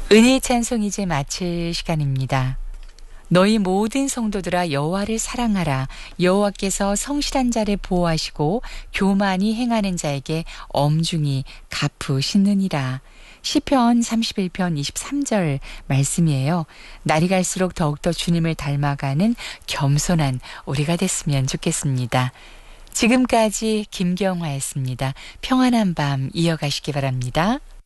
은혜의 찬송 이제 마칠 시간입니다. 너희 모든 성도들아 여호와를 사랑하라. 여호와께서 성실한 자를 보호하시고 교만이 행하는 자에게 엄중히 갚으시느니라. 시편 31편 23절 말씀이에요. 날이 갈수록 더욱더 주님을 닮아가는 겸손한 우리가 됐으면 좋겠습니다. 지금까지 김경화였습니다. 평안한 밤 이어가시기 바랍니다.